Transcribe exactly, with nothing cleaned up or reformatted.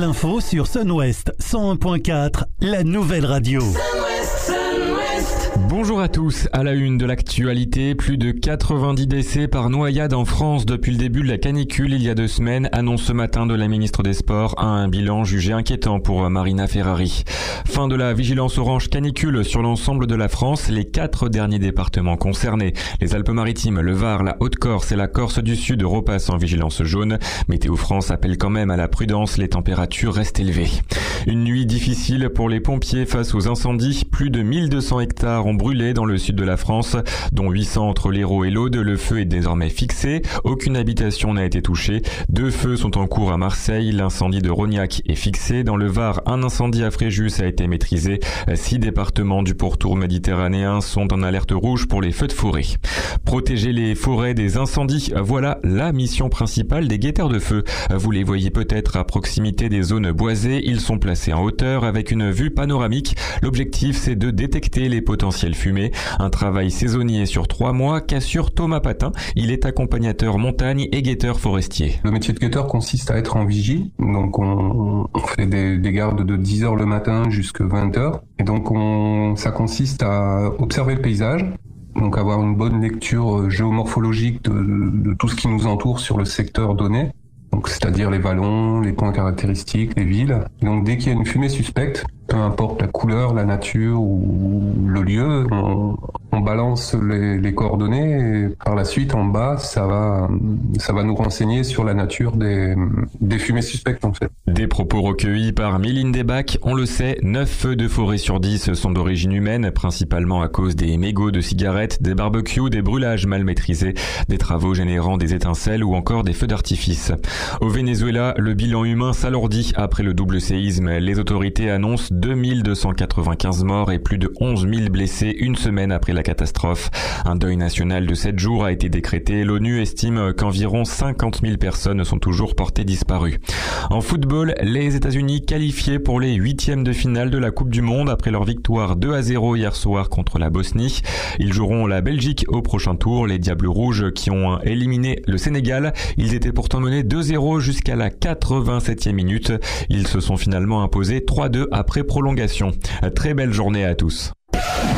l'info sur Sun-Ouest cent un point quatre, la nouvelle radio. Sun-Ouest, Sun-Ouest. Bonjour à tous. À la une de l'actualité, plus de quatre-vingt-dix décès par noyade en France depuis le début de la canicule il y a deux semaines, annonce ce matin de la ministre des Sports, un bilan jugé inquiétant pour Marina Ferrari. Fin de la vigilance orange canicule sur l'ensemble de la France, les quatre derniers départements concernés, les Alpes-Maritimes, le Var, la Haute-Corse et la Corse du Sud repassent en vigilance jaune. Météo France appelle quand même à la prudence, les températures restent élevées. Une nuit difficile pour les pompiers face aux incendies. Plus de mille deux cents hectares ont brûlé dans le sud de la France, dont huit cents entre l'Hérault et l'Aude. Le feu est désormais fixé. Aucune habitation n'a été touchée. Deux feux sont en cours à Marseille. L'incendie de Rognac est fixé. Dans le Var, un incendie à Fréjus a été maîtrisé. Six départements du pourtour méditerranéen sont en alerte rouge pour les feux de forêt. Protéger les forêts des incendies, voilà la mission principale des guetteurs de feu. Vous les voyez peut-être à proximité des zones boisées. Ils sont placés en hauteur avec une vue panoramique. L'objectif, c'est de détecter les potentielles fumées. Un travail saisonnier sur trois mois qu'assure Thomas Patin. Il est accompagnateur montagne et guetteur forestier. Le métier de guetteur consiste à être en vigie. Donc on, on fait des, des gardes de dix heures le matin jusqu'à vingt heures. Et donc on, ça consiste à observer le paysage. Donc avoir une bonne lecture géomorphologique de, de tout ce qui nous entoure sur le secteur donné. Donc, c'est-à-dire les vallons, les points caractéristiques, les villes. Donc dès qu'il y a une fumée suspecte, peu importe la couleur, la nature ou le lieu, on, on balance les, les coordonnées et par la suite en bas, ça va, ça va nous renseigner sur la nature des, des fumées suspectes en fait. Des propos recueillis par Méline Desbacs. On le sait, neuf feux de forêt sur dix sont d'origine humaine, principalement à cause des mégots de cigarettes, des barbecues, des brûlages mal maîtrisés, des travaux générant des étincelles ou encore des feux d'artifice. Au Venezuela, le bilan humain s'alourdit après le double séisme. Les autorités annoncent deux mille deux cent quatre-vingt-quinze morts et plus de onze mille blessés une semaine après la catastrophe. Un deuil national de sept jours a été décrété. L'ONU estime qu'environ cinquante mille personnes sont toujours portées disparues. En football, les États-Unis qualifiés pour les huitièmes de finale de la Coupe du Monde après leur victoire deux à zéro hier soir contre la Bosnie. Ils joueront la Belgique au prochain tour. Les Diables Rouges qui ont éliminé le Sénégal. Ils étaient pourtant menés deux zéro jusqu'à la quatre-vingt-septième minute. Ils se sont finalement imposés trois deux après prolongation. Très belle journée à tous.